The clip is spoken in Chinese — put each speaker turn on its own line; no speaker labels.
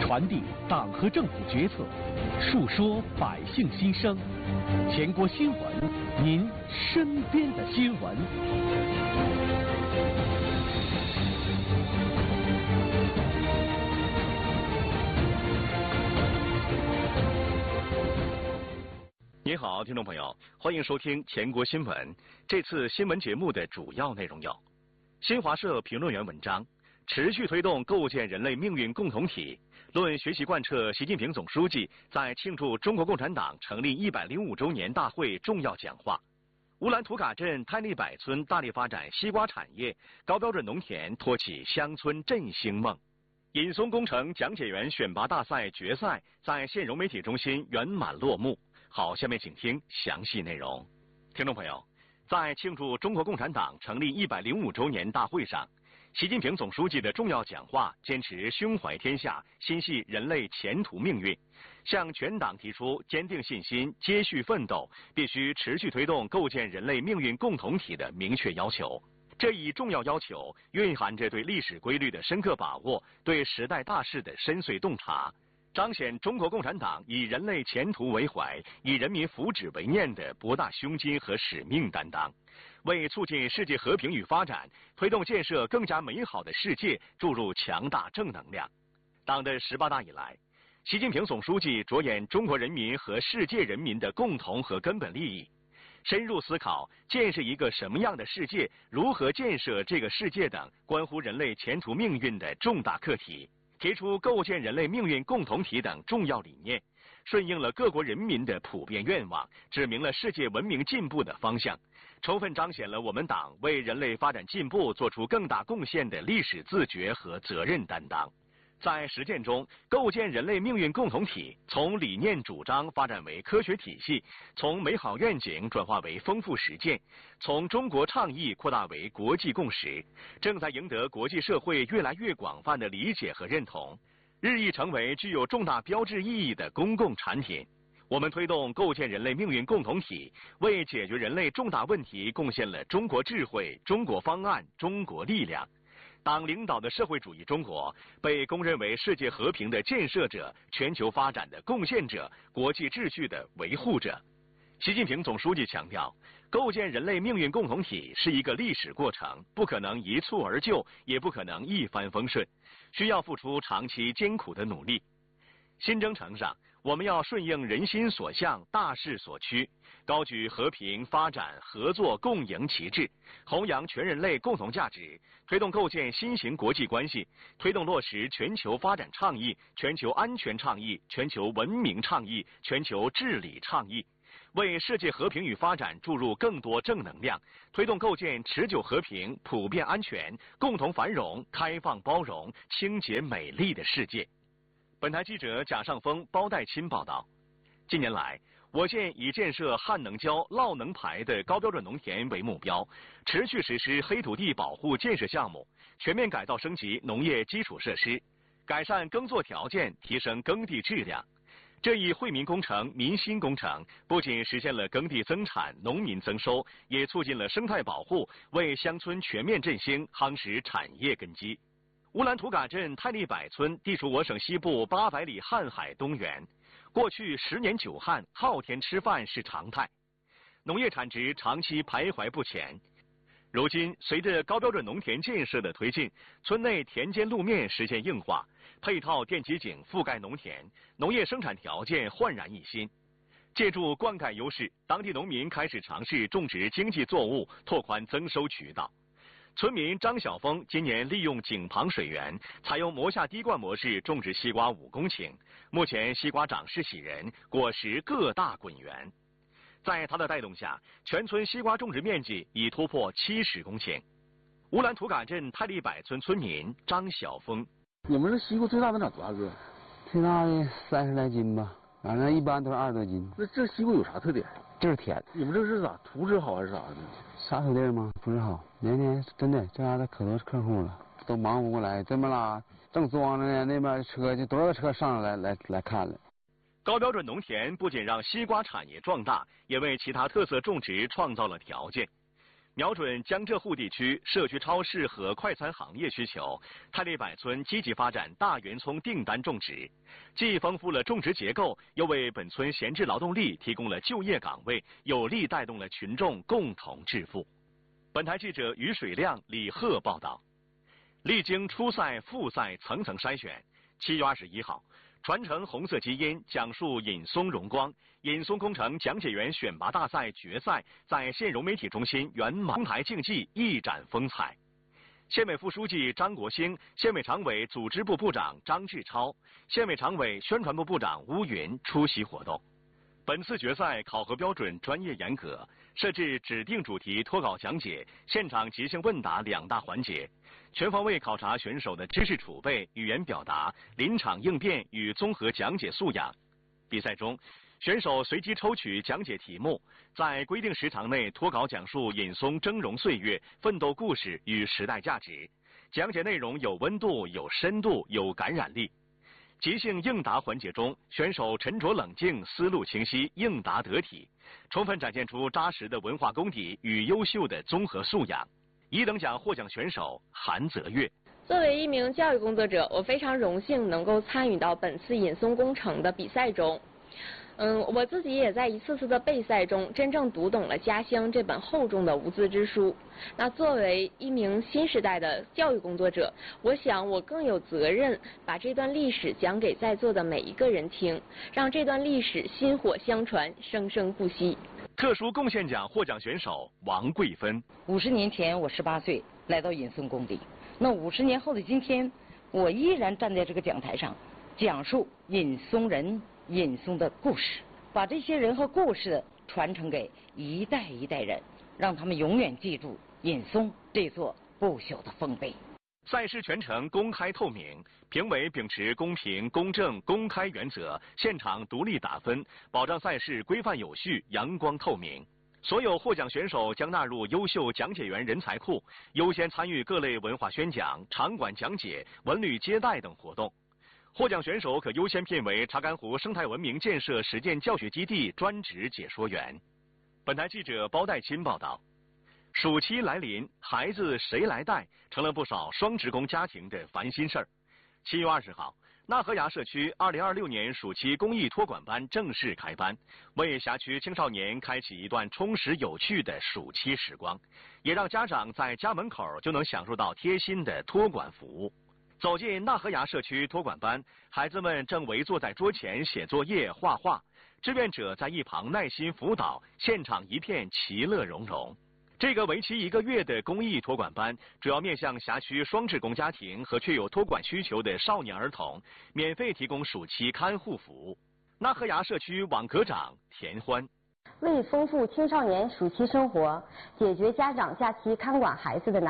传递党和政府决策，述说百姓心声。全国新闻，您身边的新闻。
您好，听众朋友，欢迎收听全国新闻。这次新闻节目的主要内容有：新华社评论员文章，持续推动构建人类命运共同体，论学习贯彻习近平总书记在庆祝中国共产党成立105周年大会重要讲话。乌兰图嘎镇泰利柏村大力发展西瓜产业，高标准农田托起乡村振兴梦。引松工程讲解员选拔大赛决赛在县融媒体中心圆满落幕。好，下面请听详细内容。听众朋友，在庆祝中国共产党成立105周年大会上，习近平总书记的重要讲话坚持胸怀天下，心系人类前途命运，向全党提出坚定信心、接续奋斗，必须持续推动构建人类命运共同体的明确要求。这一重要要求蕴含着对历史规律的深刻把握，对时代大势的深邃洞察，彰显中国共产党以人类前途为怀、以人民福祉为念的博大胸襟和使命担当，为促进世界和平与发展、推动建设更加美好的世界注入强大正能量。党的18大以来，习近平总书记着眼中国人民和世界人民的共同和根本利益，深入思考建设一个什么样的世界、如何建设这个世界等关乎人类前途命运的重大课题，提出构建人类命运共同体等重要理念，顺应了各国人民的普遍愿望，指明了世界文明进步的方向，充分彰显了我们党为人类发展进步做出更大贡献的历史自觉和责任担当。在实践中，构建人类命运共同体从理念主张发展为科学体系，从美好愿景转化为丰富实践，从中国倡议扩大为国际共识，正在赢得国际社会越来越广泛的理解和认同，日益成为具有重大标志意义的公共产品。我们推动构建人类命运共同体，为解决人类重大问题贡献了中国智慧、中国方案、中国力量。党领导的社会主义中国被公认为世界和平的建设者、全球发展的贡献者、国际秩序的维护者。习近平总书记强调，构建人类命运共同体是一个历史过程，不可能一蹴而就，也不可能一帆风顺，需要付出长期艰苦的努力。新征程上，我们要顺应人心所向、大势所趋，高举和平、发展、合作、共赢旗帜，弘扬全人类共同价值，推动构建新型国际关系，推动落实全球发展倡议、全球安全倡议、全球文明倡议、全球治理倡议，为世界和平与发展注入更多正能量，推动构建持久和平、普遍安全、共同繁荣、开放包容、清洁美丽的世界。本台记者贾尚峰、包代钦报道。近年来，我县以建设汉能胶、涝能排的高标准农田为目标，持续实施黑土地保护建设项目，全面改造升级农业基础设施，改善耕作条件，提升耕地质量。这一惠民工程、民心工程不仅实现了耕地增产、农民增收，也促进了生态保护，为乡村全面振兴夯实产业根基。乌兰图嘎镇泰利柏村地处我省西部800里瀚海东缘，过去10年久旱，靠天吃饭是常态，农业产值长期徘徊不前。如今，随着高标准农田建设的推进，村内田间路面实现硬化，配套电集井覆盖农田，农业生产条件焕然一新。借助灌溉优势，当地农民开始尝试种植经济作物，拓宽增收渠道。村民张晓峰今年利用井旁水源，采用磨下滴灌模式种植西瓜5公顷，目前西瓜长势喜人，果实个大滚圆。在他的带动下，全村西瓜种植面积已突破70公顷。乌兰图嘎镇泰利柏村村民张晓峰：
你们这西瓜最大能长多大个？
最大的30来斤吧，反正一般都是20多斤。
那这西瓜有啥特点？
就是甜。
你们这是咋土质好还是咋的？
啥土地吗？土质好。年年真的这嘎达可多客户了，都忙不过来，这么拉正装着呢，那边车就多少车上来看了。
高标准农田不仅让西瓜产业壮大，也为其他特色种植创造了条件。 瞄准江浙沪地区社区超市和快餐行业需求，泰利柏村积极发展大圆葱订单种植，既丰富了种植结构，又为本村闲置劳动力提供了就业岗位，有力带动了群众共同致富。本台记者于水亮、李贺报道。历经初赛、复赛层层筛选，7月21号，传承红色基因，讲述尹松荣光尹松工程讲解员选拔大赛决赛在县融媒体中心圆满登台竞技，一展风采。县委副书记张国兴、县委常委组织部部长张志超、县委常委宣传部部长乌云出席活动。本次决赛考核标准专业严格，设置指定主题脱稿讲解、现场即兴问答2大环节，全方位考察选手的知识储备、语言表达、临场应变与综合讲解素养。比赛中，选手随机抽取讲解题目，在规定时长内脱稿讲述尹松峥嵘岁月、奋斗故事与时代价值，讲解内容有温度、有深度、有感染力。即兴应答环节中，选手沉着冷静，思路清晰，应答得体，充分展现出扎实的文化功底与优秀的综合素养。1等奖获奖选手韩泽月。
作为一名教育工作者，我非常荣幸能够参与到本次尹松工程的比赛中。我自己也在一次次的备赛中，真正读懂了家乡这本厚重的无字之书。那作为一名新时代的教育工作者，我想我更有责任把这段历史讲给在座的每一个人听，让这段历史薪火相传，生生不息。
特殊贡献奖获奖选手王桂芬。
50年前我18岁来到尹松工地，那50年后的今天，我依然站在这个讲台上，讲述尹松人、尹松的故事，把这些人和故事传承给一代一代人，让他们永远记住尹松这座不朽的丰碑。
赛事全程公开透明，评委秉持公平、公正、公开原则，现场独立打分，保障赛事规范有序、阳光透明。所有获奖选手将纳入优秀讲解员人才库，优先参与各类文化宣讲、场馆讲解、文旅接待等活动。获奖选手可优先聘为查干湖生态文明建设实践教学基地专职解说员。本台记者包代钦报道。暑期来临，孩子谁来带成了不少双职工家庭的烦心事儿。7月20号，纳河崖社区2026年暑期公益托管班正式开班，为辖区青少年开启一段充实有趣的暑期时光，也让家长在家门口就能享受到贴心的托管服务。走进纳河崖社区托管班，孩子们正围坐在桌前写作业、画画，志愿者在一旁耐心辅导，现场一片其乐融融。这个为期1个月的公益托管班，主要面向辖区双职工家庭和确有托管需求的少年儿童，免费提供暑期看护服务。纳河崖社区网科长田欢。
为丰富青少年暑期生活，解决家长假期看管孩子的难